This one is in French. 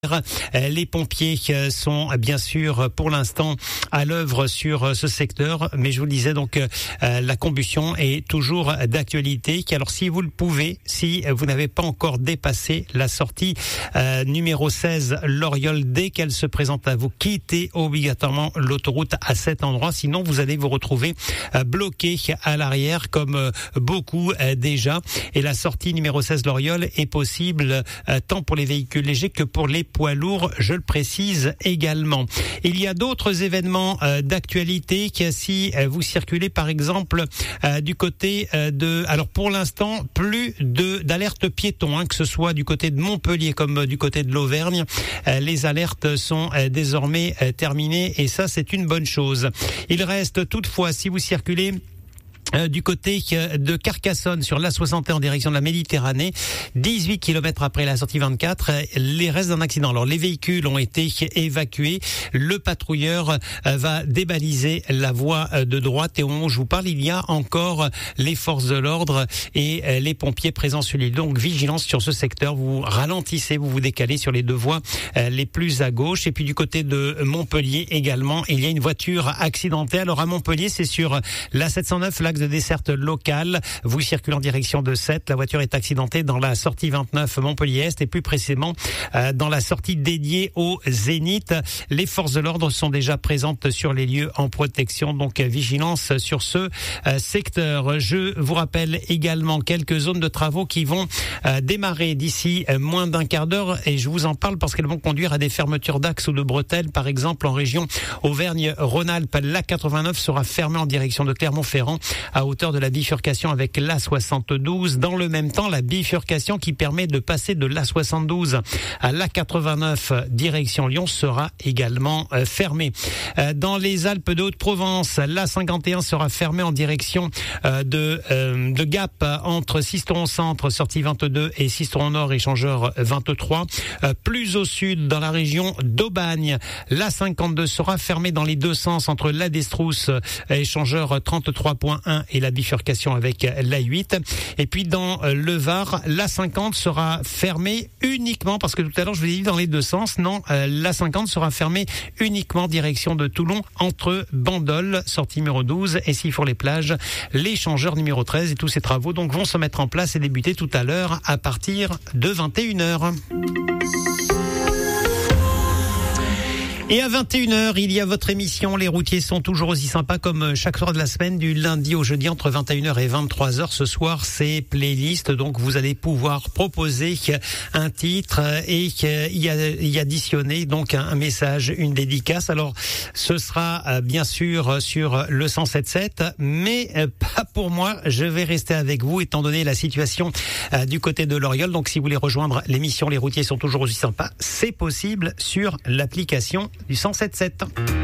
Les pompiers sont bien sûr pour l'instant à l'œuvre sur ce secteur, mais je vous le disais donc la combustion est toujours d'actualité. Alors si vous le pouvez, si vous n'avez pas encore dépassé la sortie numéro 16 Loriol, dès qu'elle se présente à vous, quittez obligatoirement l'autoroute à cet endroit, sinon vous allez vous retrouver bloqué à l'arrière comme beaucoup déjà. Et la sortie numéro 16 Loriol est possible tant pour les véhicules légers que pour les poids lourds, je le précise également. Il y a d'autres événements d'actualité que si vous circulez par exemple du côté de... Alors pour l'instant, plus d'alerte piéton, que ce soit du côté de Montpellier comme du côté de l'Auvergne. Les alertes sont désormais terminées et ça c'est une bonne chose. Il reste toutefois, si vous circulez du côté de Carcassonne sur l'A61 en direction de la Méditerranée, 18 km après la sortie 24, les restes d'un accident. Alors les véhicules ont été évacués, le patrouilleur va débaliser la voie de droite et au moment où je vous parle, il y a encore les forces de l'ordre et les pompiers présents sur l'île. Donc vigilance sur ce secteur, vous ralentissez, vous vous décalez sur les deux voies les plus à gauche. Et puis du côté de Montpellier également, il y a une voiture accidentée. Alors à Montpellier, c'est sur l'A709, l'axe de desserte locale. Vous circulez en direction de Sète. La voiture est accidentée dans la sortie 29 Montpellier-Est et plus précisément dans la sortie dédiée au Zénith. Les forces de l'ordre sont déjà présentes sur les lieux en protection. Donc vigilance sur ce secteur. Je vous rappelle également quelques zones de travaux qui vont démarrer d'ici moins d'un quart d'heure et je vous en parle parce qu'elles vont conduire à des fermetures d'axes ou de bretelles. Par exemple, en région Auvergne-Rhône-Alpes, l'A89 sera fermée en direction de Clermont-Ferrand à hauteur de la bifurcation avec l'A72. Dans le même temps, la bifurcation qui permet de passer de l'A72 à l'A89 direction Lyon sera également fermée. Dans les Alpes de Haute-Provence, l'A51 sera fermée en direction de Gap entre Sisteron Centre, sortie 22 et Sisteron Nord, échangeur 23. Plus au sud, dans la région d'Aubagne, l'A52 sera fermée dans les deux sens entre la Destrousse, échangeur 33.1 et la bifurcation avec l'A8. Et puis dans le Var, l'A50 sera fermée uniquement, parce que tout à l'heure je vous ai dit dans les deux sens, non, l'A50 sera fermée uniquement direction de Toulon entre Bandol, sortie numéro 12 et Sifour-les-Plages, l'échangeur numéro 13. Et tous ces travaux donc vont se mettre en place et débuter tout à l'heure à partir de 21h. Et à 21h, il y a votre émission. Les routiers sont toujours aussi sympas comme chaque soir de la semaine, du lundi au jeudi entre 21h et 23h. Ce soir, c'est playlist. Donc, vous allez pouvoir proposer un titre et y additionner donc un message, une dédicace. Alors, ce sera bien sûr sur le 107.7, mais pas pour moi. Je vais rester avec vous étant donné la situation du côté de Loriol. Donc, si vous voulez rejoindre l'émission Les routiers sont toujours aussi sympas, c'est possible sur l'application du 107.7.